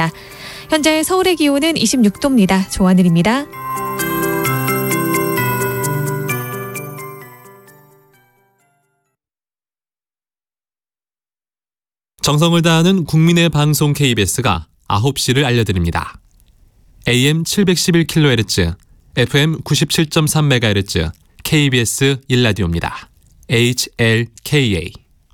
있습니다. 현재 서울의 기온은 26도입니다. 조하늘입니다. 정성을 다하는 국민의 방송 KBS가 9시를 알려드립니다. AM 711kHz, FM 97.3MHz, KBS 1라디오입니다. HLKA.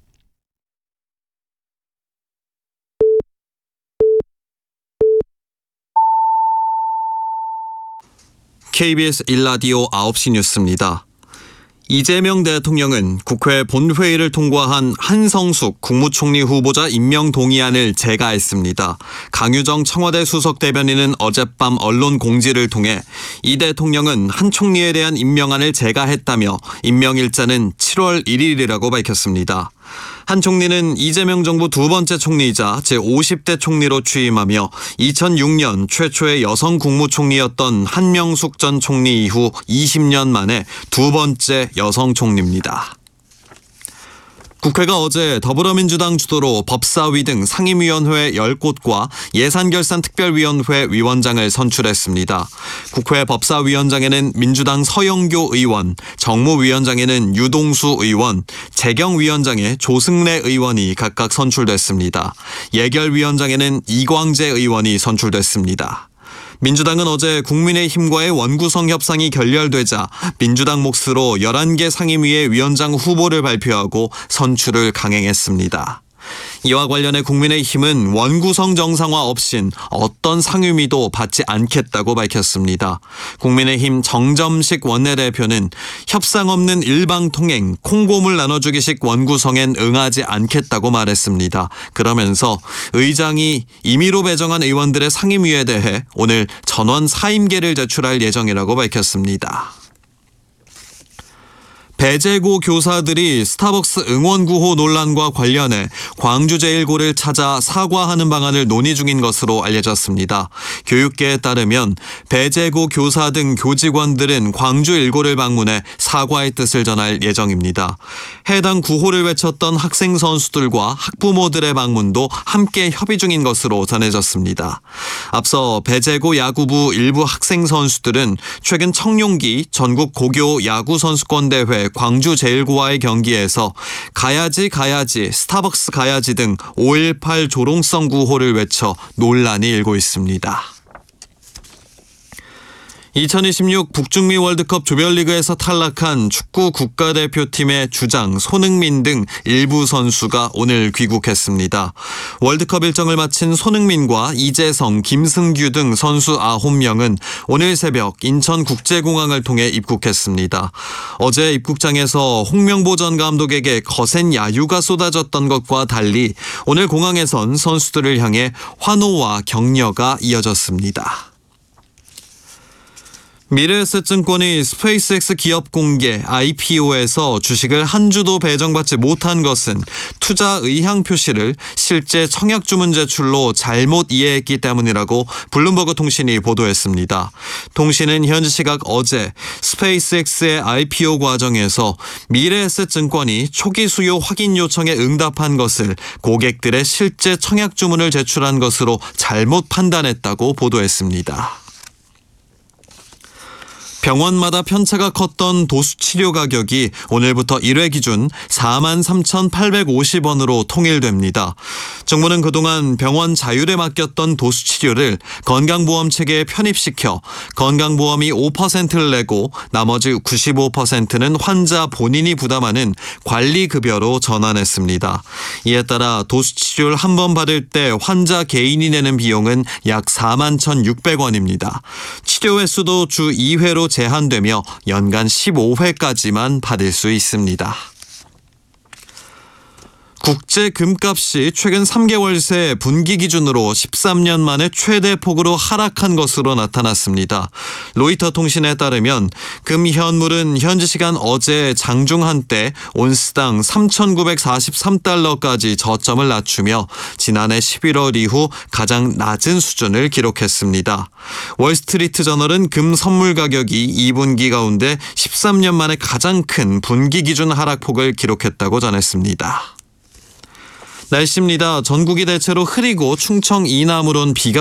KBS 1라디오 9시 뉴스입니다. 이재명 대통령은 국회 본회의를 통과한 한성숙 국무총리 후보자 임명 동의안을 제거했습니다. 강유정 청와대 수석 대변인은 어젯밤 언론 공지를 통해 이 대통령은 한 총리에 대한 임명안을 제거했다며 임명 일자는 7월 1일이라고 밝혔습니다. 한 총리는 이재명 정부 두 번째 총리이자 제50대 총리로 취임하며 2006년 최초의 여성 국무총리였던 한명숙 전 총리 이후 20년 만에 두 번째 여성 총리입니다. 국회가 어제 더불어민주당 주도로 법사위 등 상임위원회 10곳과 예산결산특별위원회 위원장을 선출했습니다. 국회 법사위원장에는 민주당 서영교 의원, 정무위원장에는 유동수 의원, 재경위원장에 조승래 의원이 각각 선출됐습니다. 예결위원장에는 이광재 의원이 선출됐습니다. 민주당은 어제 국민의힘과의 원구성 협상이 결렬되자 민주당 몫으로 11개 상임위의 위원장 후보를 발표하고 선출을 강행했습니다. 이와 관련해 국민의힘은 원구성 정상화 없인 어떤 상임위도 받지 않겠다고 밝혔습니다. 국민의힘 정점식 원내대표는 협상 없는 일방통행, 콩고물 나눠주기식 원구성엔 응하지 않겠다고 말했습니다. 그러면서 의장이 임의로 배정한 의원들의 상임위에 대해 오늘 전원 사임계를 제출할 예정이라고 밝혔습니다. 배재고 교사들이 스타벅스 응원구호 논란과 관련해 광주제1고를 찾아 사과하는 방안을 논의 중인 것으로 알려졌습니다. 교육계에 따르면 배재고 교사 등 교직원들은 광주1고를 방문해 사과의 뜻을 전할 예정입니다. 해당 구호를 외쳤던 학생 선수들과 학부모들의 방문도 함께 협의 중인 것으로 전해졌습니다. 앞서 배재고 야구부 일부 학생 선수들은 최근 청룡기 전국 고교 야구 선수권 대회 광주 제1고와의 경기에서 가야지 가야지 스타벅스 가야지 등 5.18 조롱성 구호를 외쳐 논란이 일고 있습니다. 2026 북중미 월드컵 조별리그에서 탈락한 축구 국가대표팀의 주장 손흥민 등 일부 선수가 오늘 귀국했습니다. 월드컵 일정을 마친 손흥민과 이재성, 김승규 등 선수 9명은 오늘 새벽 인천국제공항을 통해 입국했습니다. 어제 입국장에서 홍명보 전 감독에게 거센 야유가 쏟아졌던 것과 달리 오늘 공항에선 선수들을 향해 환호와 격려가 이어졌습니다. 미래에셋증권이 스페이스X 기업 공개 IPO에서 주식을 한 주도 배정받지 못한 것은 투자 의향 표시를 실제 청약 주문 제출로 잘못 이해했기 때문이라고 블룸버그 통신이 보도했습니다. 통신은 현지 시각 어제 스페이스X의 IPO 과정에서 미래에셋증권이 초기 수요 확인 요청에 응답한 것을 고객들의 실제 청약 주문을 제출한 것으로 잘못 판단했다고 보도했습니다. 병원마다 편차가 컸던 도수치료 가격이 오늘부터 1회 기준 43,850원으로 통일됩니다. 정부는 그동안 병원 자율에 맡겼던 도수치료를 건강보험 체계에 편입시켜 건강보험이 5%를 내고 나머지 95%는 환자 본인이 부담하는 관리급여로 전환했습니다. 이에 따라 도수치료를 한 번 받을 때 환자 개인이 내는 비용은 약 41,600원입니다. 치료 횟수도 주 2회로 제한되며 연간 15회까지만 받을 수 있습니다. 국제 금값이 최근 3개월 새 분기 기준으로 13년 만에 최대 폭으로 하락한 것으로 나타났습니다. 로이터 통신에 따르면 금 현물은 현지 시간 어제 장중 한때 온스당 3,943달러까지 저점을 낮추며 지난해 11월 이후 가장 낮은 수준을 기록했습니다. 월스트리트 저널은 금 선물 가격이 2분기 가운데 13년 만에 가장 큰 분기 기준 하락폭을 기록했다고 전했습니다. 날씨입니다. 전국이 대체로 흐리고 충청 이남으론 비가